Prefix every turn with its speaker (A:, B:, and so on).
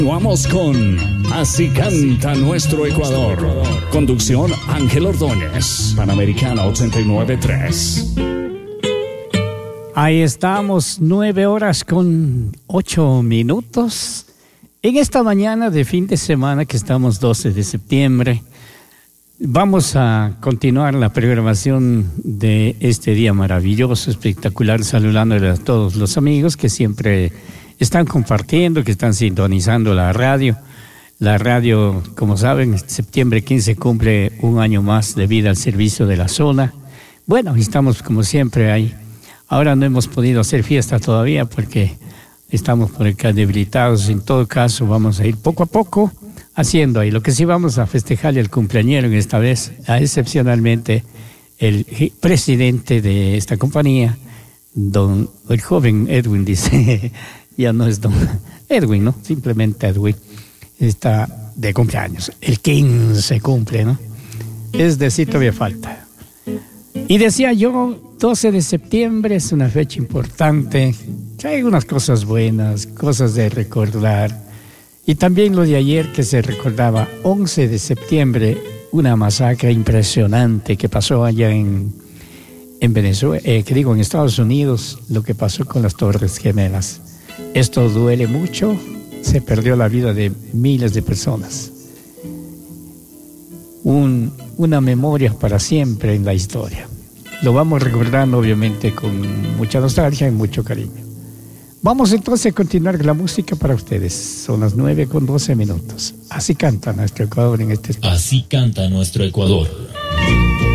A: Continuamos con Así canta nuestro Ecuador. Conducción Ángel Ordóñez, Panamericana 89.3.
B: Ahí estamos, 9:08. En esta mañana de fin de semana, que estamos 12 de septiembre, vamos a continuar la programación de este día maravilloso, espectacular, saludándole a todos los amigos que siempre están compartiendo, que están sintonizando la radio. La radio, como saben, septiembre 15 cumple un año más de vida al servicio de la zona. Bueno, estamos como siempre ahí. Ahora no hemos podido hacer fiesta todavía porque estamos por acá debilitados. En todo caso, vamos a ir poco a poco haciendo ahí. Lo que sí vamos a festejarle al cumpleañero en esta vez, excepcionalmente el presidente de esta compañía, el joven Edwin, dice, ya no es don Edwin, ¿no? Simplemente Edwin, está de cumpleaños. El 15 cumple, ¿no? Es decir, todavía falta. Y decía yo, 12 de septiembre es una fecha importante. Hay unas cosas buenas, cosas de recordar. Y también lo de ayer que se recordaba, 11 de septiembre, una masacre impresionante que pasó allá en Venezuela, en Estados Unidos, lo que pasó con las Torres Gemelas. Esto duele mucho, se perdió la vida de miles de personas. Una memoria para siempre en la historia. Lo vamos recordando obviamente con mucha nostalgia y mucho cariño. Vamos entonces a continuar con la música para ustedes. Son las 9:12. Así canta nuestro Ecuador en este espacio.
C: Así canta nuestro Ecuador.